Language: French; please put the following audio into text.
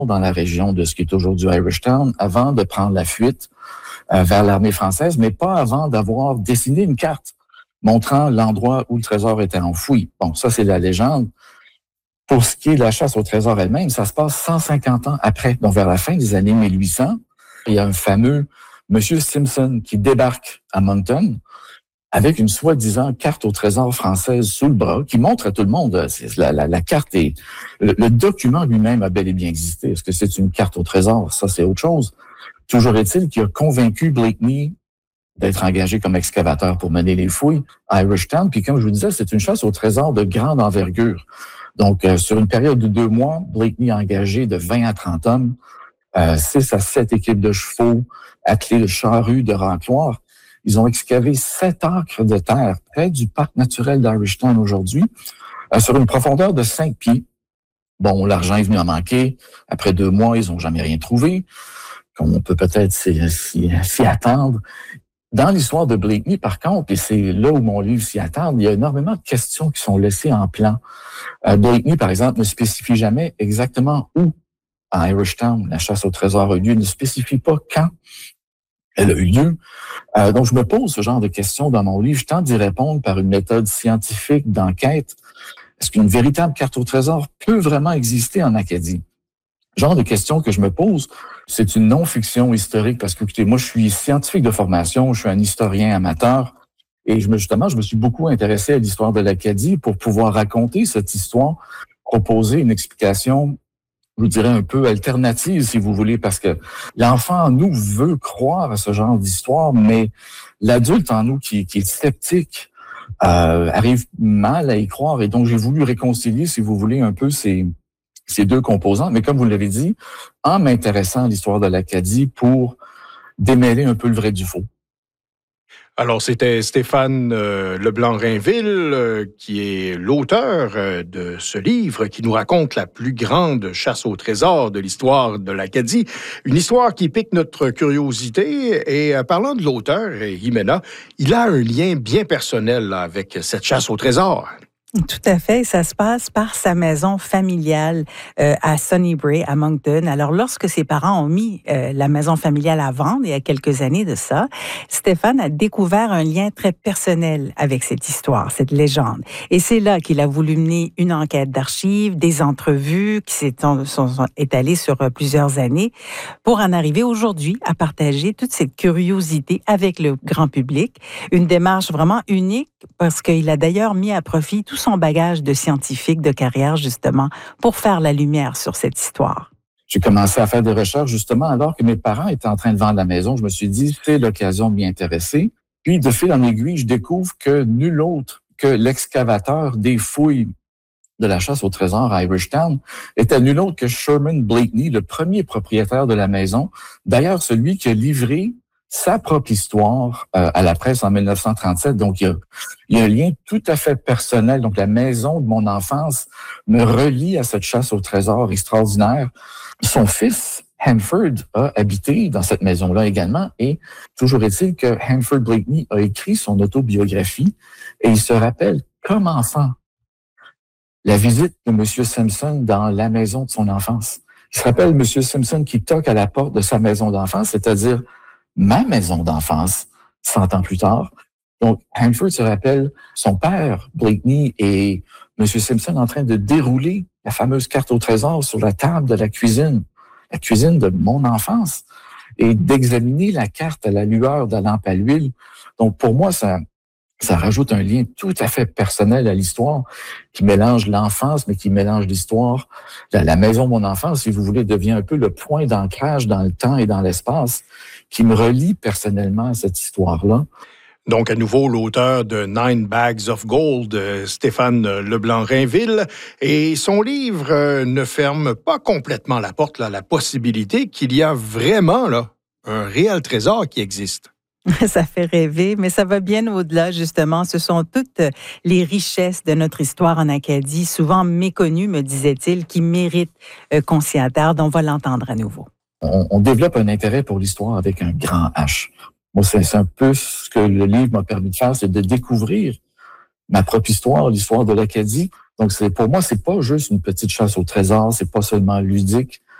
dans la région de ce qui est aujourd'hui Irishtown avant de prendre la fuite vers l'armée française, mais pas avant d'avoir dessiné une carte montrant l'endroit où le trésor était enfoui. Bon, ça, c'est la légende. Pour ce qui est de la chasse au trésor elle-même, ça se passe 150 ans après, donc vers la fin des années 1800. Il y a un fameux Monsieur Simpson qui débarque à Moncton avec une soi-disant carte au trésor française sous le bras, qui montre à tout le monde, la carte est, le document lui-même a bel et bien existé. Est-ce que c'est une carte au trésor? Ça, c'est autre chose. Toujours est-il qu'il a convaincu Blakeney d'être engagé comme excavateur pour mener les fouilles à Irishtown. Puis comme je vous disais, c'est une chasse au trésor de grande envergure. Donc, sur une période de 2 mois, Blakeney a engagé de 20 à 30 hommes, 6 à 7 équipes de chevaux, attelées de charrues, de remploirs. Ils ont excavé 7 acres de terre près du parc naturel d'Irishtown aujourd'hui, sur une profondeur de 5 pieds. Bon, l'argent est venu en manquer. Après 2 mois, ils n'ont jamais rien trouvé, comme on peut peut-être s'y attendre. Dans l'histoire de Blakeney, par contre, et c'est là où mon livre s'y attarde, il y a énormément de questions qui sont laissées en plan. Blakeney, par exemple, ne spécifie jamais exactement où, à Irishtown, la chasse au trésor a eu lieu, ne spécifie pas quand elle a eu lieu. Donc, je me pose ce genre de questions dans mon livre. Je tente d'y répondre par une méthode scientifique d'enquête. Est-ce qu'une véritable carte au trésor peut vraiment exister en Acadie? Genre de questions que je me pose, c'est une non-fiction historique parce que, écoutez, moi, je suis scientifique de formation, je suis un historien amateur et je me suis beaucoup intéressé à l'histoire de l'Acadie pour pouvoir raconter cette histoire, proposer une explication, je vous dirais un peu alternative, si vous voulez, parce que l'enfant en nous veut croire à ce genre d'histoire, mais l'adulte en nous qui est sceptique arrive mal à y croire et donc j'ai voulu réconcilier, si vous voulez, un peu ces 2 composants, mais comme vous l'avez dit, en m'intéressant à l'histoire de l'Acadie pour démêler un peu le vrai du faux. Alors, c'était Stéphane Leblanc-Rainville, qui est l'auteur de ce livre qui nous raconte la plus grande chasse au trésor de l'histoire de l'Acadie. Une histoire qui pique notre curiosité. Et parlant de l'auteur, Jimena, il a un lien bien personnel là, avec cette chasse au trésor. Tout à fait. Ça se passe par sa maison familiale à Sunnybrae, à Moncton. Alors, lorsque ses parents ont mis la maison familiale à vendre, il y a quelques années de ça, Stéphane a découvert un lien très personnel avec cette histoire, cette légende. Et c'est là qu'il a voulu mener une enquête d'archives, des entrevues qui sont étalées sur plusieurs années pour en arriver aujourd'hui à partager toute cette curiosité avec le grand public. Une démarche vraiment unique parce qu'il a d'ailleurs mis à profit tout son bagage de scientifique de carrière, justement, pour faire la lumière sur cette histoire. J'ai commencé à faire des recherches, justement, alors que mes parents étaient en train de vendre la maison. Je me suis dit, c'est l'occasion de m'y intéresser. Puis, de fil en aiguille, je découvre que nul autre que l'excavateur des fouilles de la chasse au trésor à Irishtown était nul autre que Sherman Blakeney, le premier propriétaire de la maison. D'ailleurs, celui qui a livré sa propre histoire à la presse en 1937. Donc, il y a un lien tout à fait personnel. Donc, la maison de mon enfance me relie à cette chasse au trésor extraordinaire. Son fils, Hanford, a habité dans cette maison-là également. Et toujours est-il que Hanford Blakeney a écrit son autobiographie et il se rappelle comme enfant la visite de M. Simpson dans la maison de son enfance. Il se rappelle M. Simpson qui toque à la porte de sa maison d'enfance, c'est-à-dire ma maison d'enfance, 100 ans plus tard. Donc, Hanford se rappelle son père, Blakeney, et M. Simpson en train de dérouler la fameuse carte au trésor sur la table de la cuisine de mon enfance, et d'examiner la carte à la lueur de la lampe à l'huile. Donc, pour moi, ça rajoute un lien tout à fait personnel à l'histoire qui mélange l'enfance, mais qui mélange l'histoire. La maison de mon enfance, si vous voulez, devient un peu le point d'ancrage dans le temps et dans l'espace qui me relie personnellement à cette histoire-là. Donc, à nouveau, l'auteur de 9 Bags of Gold, Stéphane Leblanc-Rainville. Et son livre ne ferme pas complètement la porte à la possibilité qu'il y a vraiment là, un réel trésor qui existe. Ça fait rêver, mais ça va bien au-delà, justement. Ce sont toutes les richesses de notre histoire en Acadie, souvent méconnues, me disait-il, qui méritent qu'on s'y attarde. On va l'entendre à nouveau. On développe un intérêt pour l'histoire avec un grand H. Moi, c'est un peu ce que le livre m'a permis de faire, c'est de découvrir ma propre histoire, l'histoire de l'Acadie. Donc, pour moi, c'est pas juste une petite chasse au trésor, c'est pas seulement ludique.